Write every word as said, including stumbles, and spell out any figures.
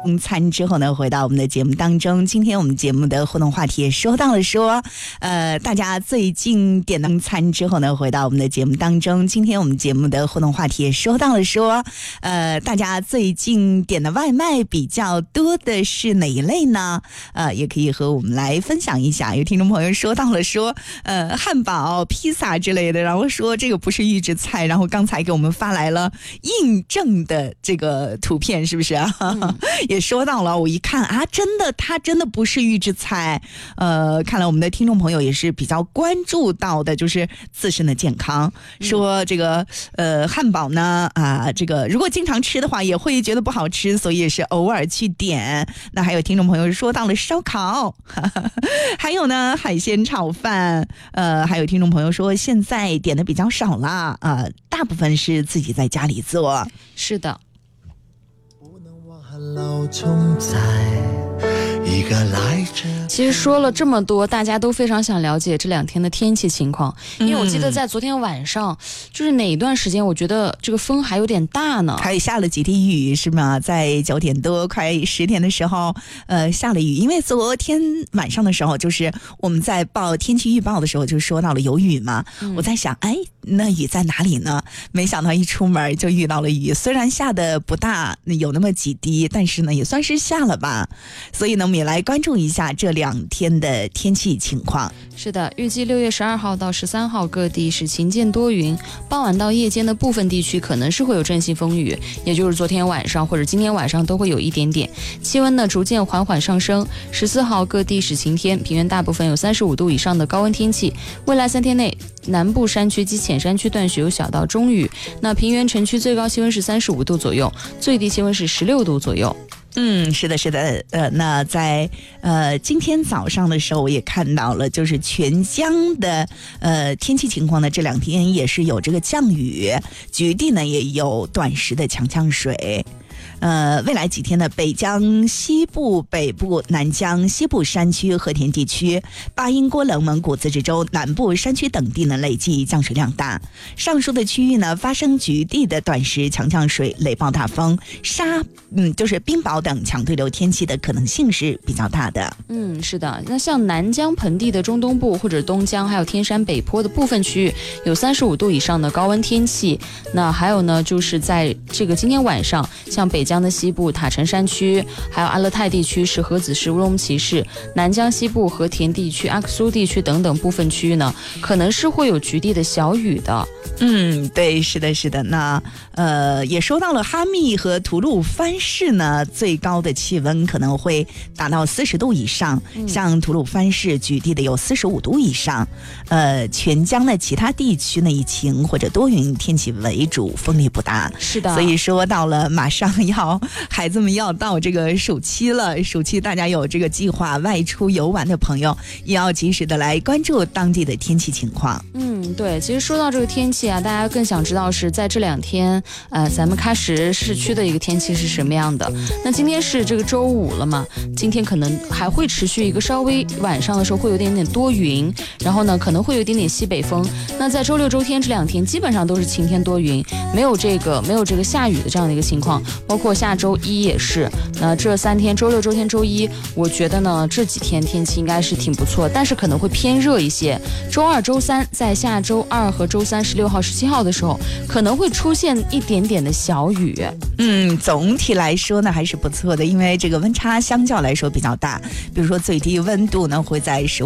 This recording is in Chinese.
餐之后呢，回到我们的节目当中。今天我们节目的互动话题也说到了说，呃，大家最近点的餐之后呢，回到我们的节目当中。今天我们节目的互动话题也说到了说，呃，大家最近点的外卖比较多的是哪一类呢？呃，也可以和我们来分享一下。有听众朋友说到了说，呃，汉堡、披萨之类的，然后说这个不是预制菜，然后刚才给我们发来了印证的这个图片，是不是啊？嗯、也说到了，我一看啊，真的，它真的不是预制菜。呃，看来我们的听众朋友也是比较关注到的，就是自身的健康。嗯、说这个呃汉堡呢啊，这个如果经常吃的话，也会觉得不好吃，所以也是偶尔去点。那还有听众朋友说到了烧烤，哈哈，还有呢海鲜炒饭。呃，还有听众朋友说现在点的比较少了，呃，大部分是自己在家里做。 是的。其实说了这么多，大家都非常想了解这两天的天气情况，因为我记得在昨天晚上，嗯、就是哪一段时间，我觉得这个风还有点大呢， 还下了几滴雨，是吗？在九点多快十点的时候，呃，下了雨。因为昨天晚上的时候，就是我们在报天气预报的时候，就说到了有雨嘛。嗯、我在想，哎，那雨在哪里呢？没想到一出门就遇到了雨，虽然下的不大，有那么几滴，但是呢，也算是下了吧。所以呢，我们也来关注一下这两天的天气情况。 是的，预计六月十二号到十三号各地是晴间多云，傍晚到夜间的部分地区可能是会有阵性风雨，也就是昨天晚上或者今天晚上都会有一点点。气温呢逐渐缓缓上升，十四号各地是晴天，平原大部分有三十五度以上的高温天气。未来三天内，南部山区及浅山区断续有小到中雨，那平原城区最高气温是三十五度左右，最低气温是十六度左右。 嗯，是的，是的，呃，那在呃今天早上的时候，我也看到了，就是全江的呃天气情况呢，这两天也是有这个降雨，局地呢也有短时的强降水。呃，未来几天呢，北江西部、北部、南江西部山区、和田地区、巴音郭冷蒙古自治州南部山区等地呢，累计降水量大。上述的区域呢，发生局地的短时强降水、雷暴大风、沙，嗯，就是冰雹等强对流天气的可能性是比较大的。 嗯，是的。那像南江盆地的中东部或者东江，还有天山北坡的部分区域，有三十五度以上的高温天气。那还有呢，就是在这个今天晚上，像北江的西部塔城山区，还有阿勒泰地区是河子市乌鲁木齐市，南江西部和田地区、阿克苏地区等等部分区域呢，可能是会有局地的小雨的。 嗯，对，是的，是的。那呃，也说到了哈密和吐鲁番市呢，最高的气温可能会达到四十度以上，嗯、像吐鲁番市局地的有四十五度以上。呃，全江的其他地区呢，以晴或者多云天气为主，风力不大。 是的， 所以说到了马上要孩子们要到这个暑期了，暑期大家有这个计划外出游玩的朋友，也要及时的来关注当地的天气情况。 嗯，对，其实说到这个天气啊，大家更想知道是在这两天，呃，咱们喀什市区的一个天气是什么样的。那今天是这个周五了嘛，今天可能还会持续一个稍微晚上的时候会有点点多云，然后呢可能会有一点点西北风。那在周六周天这两天基本上都是晴天多云，没有这个没有这个下雨的这样的一个情况，包括下周一也是。那这三天周六周天周一，我觉得呢这几天天气应该是挺不错，但是可能会偏热一些。周二周三在下周二和周三十六号十七号的时候可能会出现一点点的小雨。 嗯，总体来说呢还是不错的，因为这个温差相较来说比较大，比如说最低温度呢会在十